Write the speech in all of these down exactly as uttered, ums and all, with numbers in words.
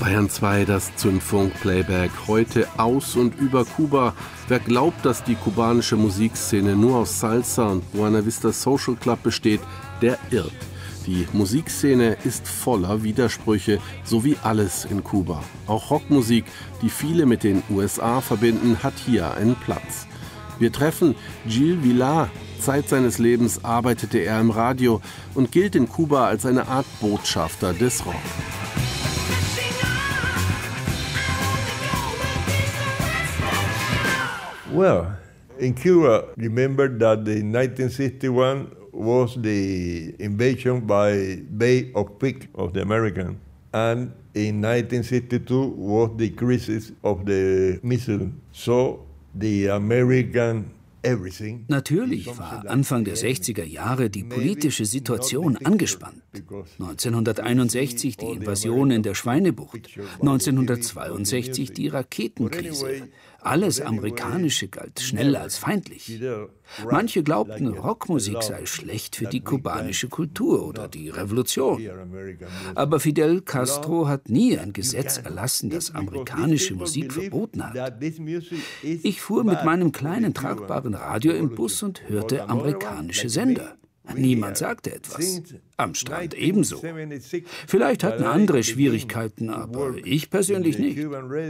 Bayern zwei, das Zündfunk-Playback. Heute aus und über Kuba. Wer glaubt, dass die kubanische Musikszene nur aus Salsa und Buena Vista Social Club besteht, der irrt. Die Musikszene ist voller Widersprüche, so wie alles in Kuba. Auch Rockmusik, die viele mit den U S A verbinden, hat hier einen Platz. Wir treffen Gil Villar. Zeit seines Lebens arbeitete er im Radio und gilt in Kuba als eine Art Botschafter des Rock. Well, in Cuba, remember that in nineteen sixty-one was the invasion by Bay of Pigs of the Americans, and in nineteen sixty-two was the crisis of the missile. So the American Natürlich war Anfang der sechziger Jahre die politische Situation angespannt. neunzehnhunderteinundsechzig die Invasion in der Schweinebucht, neunzehnhundertzweiundsechzig die Raketenkrise. Alles Amerikanische galt schnell als feindlich. Manche glaubten, Rockmusik sei schlecht für die kubanische Kultur oder die Revolution. Aber Fidel Castro hat nie ein Gesetz erlassen, das amerikanische Musik verboten hat. Ich fuhr mit meinem kleinen tragbaren Radio im Bus und hörte amerikanische Sender. Niemand sagte etwas. Am Strand ebenso. Vielleicht hatten andere Schwierigkeiten, aber ich persönlich nicht.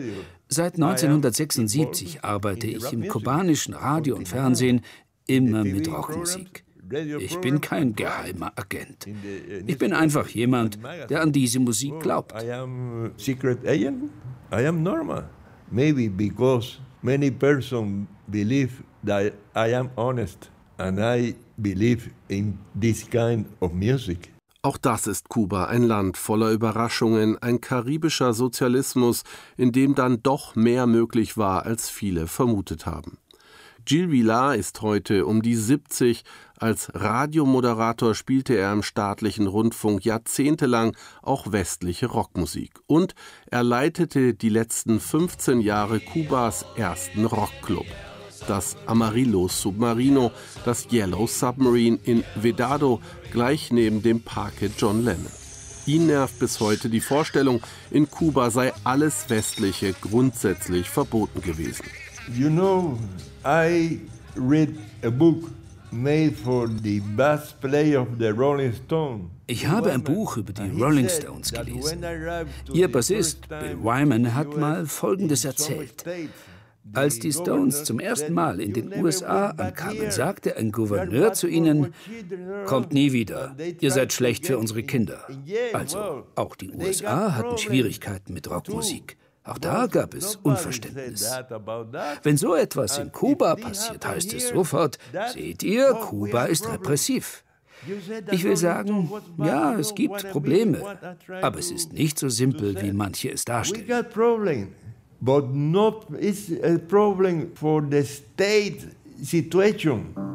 Seit neunzehnhundertsechsundsiebzig arbeite ich im kubanischen Radio und Fernsehen immer mit Rockmusik. Ich bin kein geheimer Agent. Ich bin einfach jemand, der an diese Musik glaubt. I am secret agent. I am normal. Maybe because many persons believe that I am honest and I believe in this kind of music. Auch das ist Kuba, ein Land voller Überraschungen, ein karibischer Sozialismus, in dem dann doch mehr möglich war, als viele vermutet haben. Gil Villar ist heute um die siebzig. Als Radiomoderator spielte er im staatlichen Rundfunk jahrzehntelang auch westliche Rockmusik. Und er leitete die letzten fünfzehn Jahre Kubas ersten Rockclub. Das Amarillo Submarino, das Yellow Submarine in Vedado, gleich neben dem Parque John Lennon. Ihn nervt bis heute die Vorstellung, in Kuba sei alles Westliche grundsätzlich verboten gewesen. You know, I read a book made for the bass player of the Rolling Stones. Ich habe ein Buch über die Rolling Stones gelesen. Ihr Bassist Bill Wyman hat mal Folgendes erzählt. Als die Stones zum ersten Mal in den U S A ankamen, sagte ein Gouverneur zu ihnen, kommt nie wieder, ihr seid schlecht für unsere Kinder. Also, auch die U S A hatten Schwierigkeiten mit Rockmusik. Auch da gab es Unverständnis. Wenn so etwas in Kuba passiert, heißt es sofort, seht ihr, Kuba ist repressiv. Ich will sagen, ja, es gibt Probleme, aber es ist nicht so simpel, wie manche es darstellen. But not it's a problem for the state situation.